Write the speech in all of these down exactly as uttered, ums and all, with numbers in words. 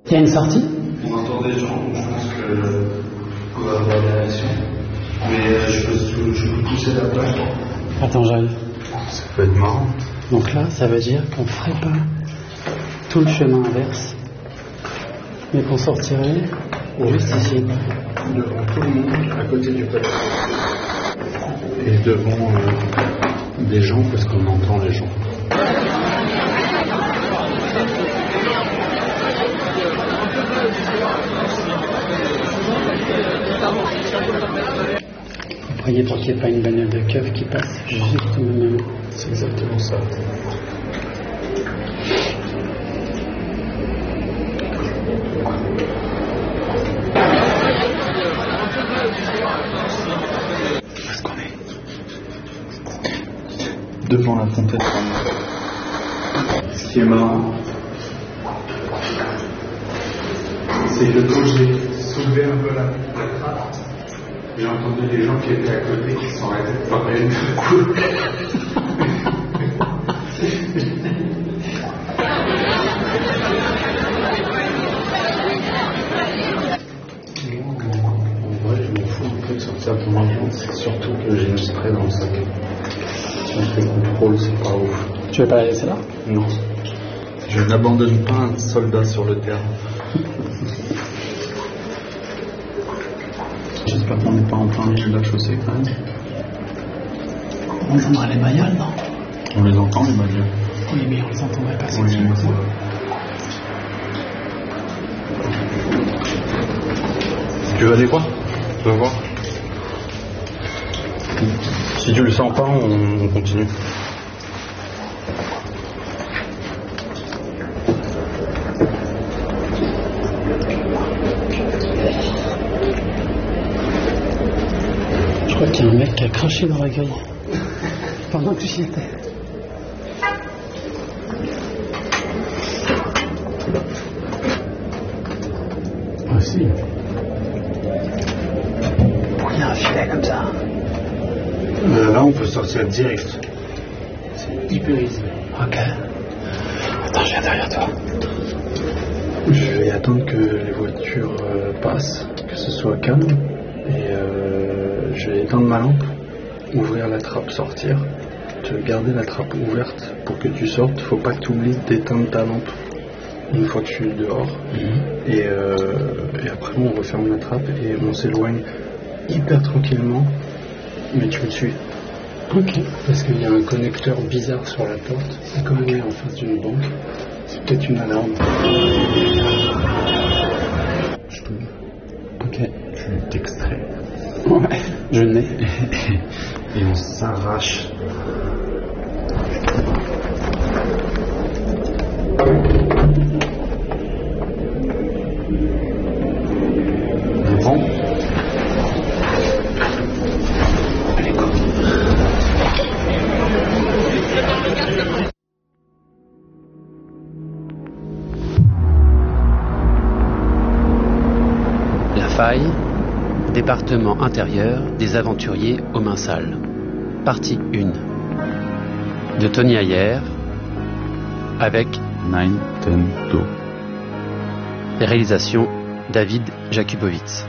Il y a une sortie? On entend des gens, je pense qu'on va avoir des réactions. Mais euh, je, peux, je peux pousser la porte. Attends, j'arrive. Ça peut être marrant. Donc là, ça veut dire qu'on ferait pas tout le chemin inverse, mais qu'on sortirait juste ici. Devant tout le monde, à côté du palais. Et devant euh, des gens, parce qu'on entend les gens. Vous priez pour qu'il n'y ait pas une bagnole de keuf qui passe juste au même moment. C'est exactement ça. Où est-ce qu'on est? Devant la fontaine. Ce qui est marrant, c'est que quand j'ai soulevé un peu la, la trappe, j'ai entendu des gens qui étaient à côté qui sont arrêtés de parler d'un coup. En vrai, je m'en fous un peu de sortir de mon avion, c'est surtout que j'ai une spray dans le sac. Si on fait contrôle, c'est pas ouf. Tu veux pas la laisser là? Non. Je n'abandonne pas un soldat sur le terrain. J'espère qu'on n'est pas en plein milieu de la chaussée quand même. On entendra les bagnoles, non? On les entend, les bagnoles. Oui, mais on les entendrait pas. Oui, mais c'est vrai. Tu veux aller quoi? Tu veux voir? Si tu le sens pas, on, on continue. Je crois qu'il y a un mec qui a craché dans la grille pendant que j'y étais. Ah si. Pourquoi il y a un filet comme ça? Euh, là, on peut sortir direct. C'est hyper easy. Ok. Attends, je viens derrière toi. Je vais attendre que les voitures euh, passent, que ce soit calme. Et euh, je vais éteindre ma lampe, ouvrir la trappe, sortir. Tu veux garder la trappe ouverte pour que tu sortes. Faut pas que tu oublies d'éteindre ta lampe une fois que je suis dehors. Mmh. Et, euh, et après, on referme la trappe et on s'éloigne hyper tranquillement. Mais tu me suis. Ok. Parce qu'il y a un connecteur bizarre sur la porte. C'est comme on est en face d'une banque. C'est peut-être une alarme. Je te dis. Ok. Je t'extrais. Ouais, je l'ai. Et on s'arrache. Devant. Allez, go. La Faille, département intérieur des aventuriers aux mains sales. Partie un. De Tony Ayer avec Nintendo. Réalisation David Jakubowicz.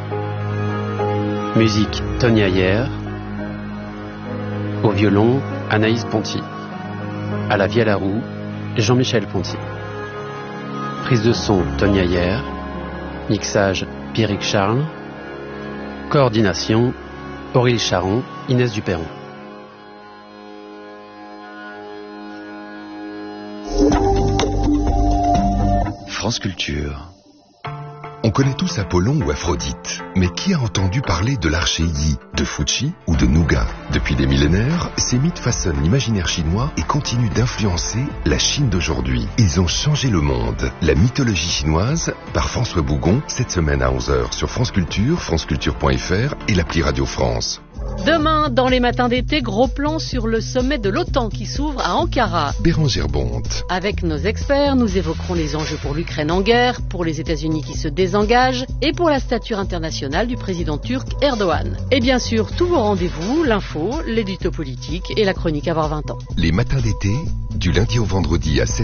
Musique Tony Ayer. Au violon Anaïs Ponty. À la vielle à roue Jean-Michel Ponty. Prise de son Tony Ayer. Mixage Pierrick Charles. Coordination Aurélie Charon, Inès Duperron. France Culture. On connaît tous Apollon ou Aphrodite, mais qui a entendu parler de l'archéidie, de Fuchi ou de Nougat? Depuis des millénaires, ces mythes façonnent l'imaginaire chinois et continuent d'influencer la Chine d'aujourd'hui. Ils ont changé le monde. La mythologie chinoise, par François Bougon, cette semaine à onze heures sur France Culture, franceculture point f r et l'appli Radio France. Demain, dans les matins d'été, gros plan sur le sommet de l'OTAN qui s'ouvre à Ankara. Bérangère Bonte. Avec nos experts, nous évoquerons les enjeux pour l'Ukraine en guerre, pour les États-Unis qui se désengagent et pour la stature internationale du président turc Erdogan. Et bien sûr, tous vos rendez-vous, l'info, l'édito politique et la chronique Avoir vingt ans. Les matins d'été, du lundi au vendredi à sept heures.